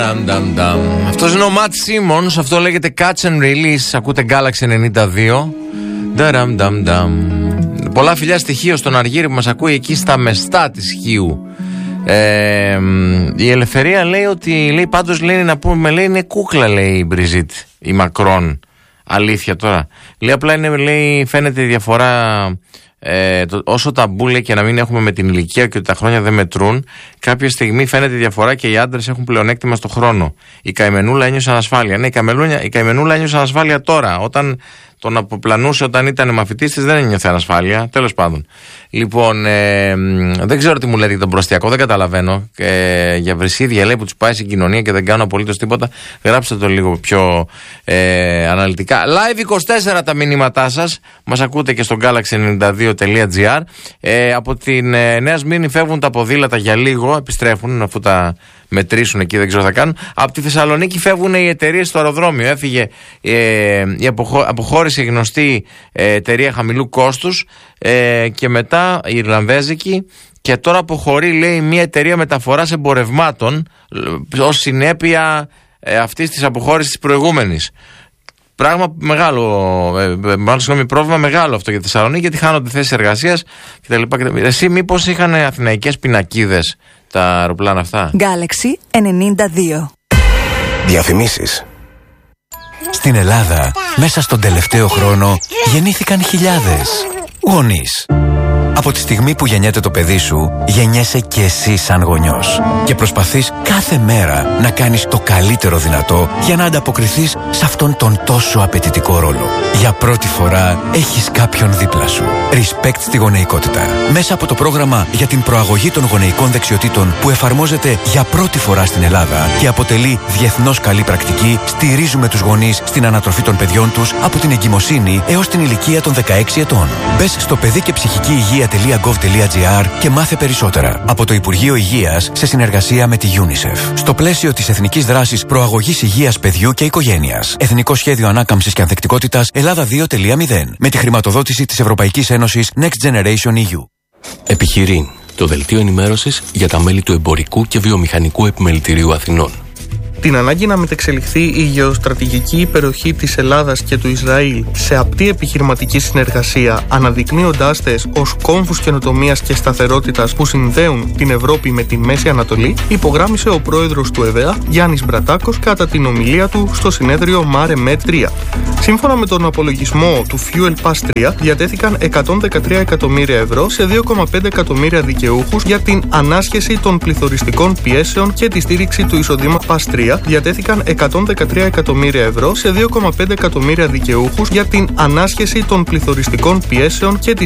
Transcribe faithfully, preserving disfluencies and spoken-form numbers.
Αυτός είναι ο Matt Simmons, αυτό λέγεται Catch and Release. Ακούτε Galaxy ενενήντα δύο. Πολλά φιλιά στη Χίο, στον Αργύρι που μας ακούει εκεί στα μεστά της Χίου. Ε, η Ελευθερία λέει ότι, λέει πάντως, λέει να πούμε, λέει είναι κούκλα, λέει η Μπριζίτ, η Μακρόν. Αλήθεια τώρα. Λέει απλά είναι, λέει, φαίνεται η διαφορά. Ε, το, όσο ταμπού, λέει, και να μην έχουμε με την ηλικία και ότι τα χρόνια δεν μετρούν, κάποια στιγμή φαίνεται η διαφορά και οι άντρες έχουν πλεονέκτημα στο χρόνο. Η καημενούλα ένιωσε ανασφάλεια. Ναι, η καημενούλα, η καημενούλα ένιωσε ανασφάλεια τώρα. Όταν τον αποπλανούσε, όταν ήταν μαθητής της, δεν ένιωθε ανασφάλεια. Τέλος πάντων. Λοιπόν, ε, δεν ξέρω τι μου λέτε για τον προαστιακό, δεν καταλαβαίνω. Ε, για βρυσίδια, λέει, που τους πάει στην κοινωνία και δεν κάνουν απολύτως τίποτα. Γράψτε το λίγο πιο ε, αναλυτικά. Live είκοσι τέσσερα τα μηνύματά σας. Μας ακούτε και στο galaxy ενενήντα δύο τελεία τζι άρ. Ε, από την ε, Νέα Σμύρνη φεύγουν τα ποδήλατα για λίγο, επιστρέφουν αφού τα μετρήσουν εκεί, δεν ξέρω τι θα κάνουν. Από τη Θεσσαλονίκη φεύγουν οι εταιρείες στο αεροδρόμιο. Έφυγε ε, η αποχω, αποχώρηση γνωστή ε, εταιρεία χαμηλού κόστους ε, και μετά η Ιρλανδέζικη, και τώρα αποχωρεί, λέει, μια εταιρεία μεταφοράς εμπορευμάτων ως συνέπεια ε, αυτής της αποχώρησης της προηγούμενης. Πράγμα μεγάλο, ε, μάλλον συγγνώμη, πρόβλημα μεγάλο αυτό για τη Θεσσαλονίκη, γιατί χάνονται θέσεις εργασίας κτλ. Εσύ μήπως είχαν αθηναϊκές πινακίδες τα αεροπλάνα αυτά? Galaxy ενενήντα δύο. Διαφημίσεις. Στην Ελλάδα, μέσα στον τελευταίο χρόνο, γεννήθηκαν χιλιάδες γονείς. Από τη στιγμή που γεννιέται το παιδί σου, γεννιέσαι και εσύ σαν γονιός. Και προσπαθείς κάθε μέρα να κάνεις το καλύτερο δυνατό για να ανταποκριθείς σε αυτόν τον τόσο απαιτητικό ρόλο. Για πρώτη φορά έχεις κάποιον δίπλα σου. Respect στη γονεϊκότητα. Μέσα από το πρόγραμμα για την προαγωγή των γονεϊκών δεξιοτήτων που εφαρμόζεται για πρώτη φορά στην Ελλάδα και αποτελεί διεθνώς καλή πρακτική, στηρίζουμε τους γονείς στην ανατροφή των παιδιών τους από την εγκυμοσύνη έως την ηλικία των δεκαέξι ετών. Μπες στο παιδί και ψυχική υγεία .gov.gr και μάθε περισσότερα. Από το Υπουργείο Υγείας σε συνεργασία με τη UNICEF. Στο πλαίσιο της Εθνικής Δράσης Προαγωγής Υγείας Παιδιού και Οικογένειας. Εθνικό Σχέδιο Ανάκαμψης και Ανθεκτικότητας Ελλάδα δύο κόμμα μηδέν. Με τη χρηματοδότηση της Ευρωπαϊκής Ένωσης Next Generation ι γιου. Επιχειρήν, το δελτίο ενημέρωσης για τα μέλη του Εμπορικού και Βιομηχανικού Επιμελητηρίου Αθηνών. Την ανάγκη να μετεξελιχθεί η γεωστρατηγική υπεροχή της Ελλάδας και του Ισραήλ σε απτή επιχειρηματική συνεργασία, αναδεικνύοντάς τες ως κόμβους καινοτομίας και σταθερότητας που συνδέουν την Ευρώπη με τη Μέση Ανατολή, υπογράμμισε ο πρόεδρος του ΕΒΕΑ, Γιάννης Μπρατάκος, κατά την ομιλία του στο συνέδριο MareMed τρία. Σύμφωνα με τον απολογισμό του Fuel Pass τρία, διατέθηκαν εκατόν δεκατρία εκατομμύρια ευρώ σε δύο κόμμα πέντε εκατομμύρια δικαιούχους για την ανάσχεση των πληθωριστικών πιέσεων και τη στήριξη του εισοδήματος Pass τρία. Διατέθηκαν εκατόν δεκατρία εκατομμύρια ευρώ σε δύο κόμμα πέντε εκατομμύρια δικαιούχους για την ανάσχεση των πληθωριστικών πιέσεων και τη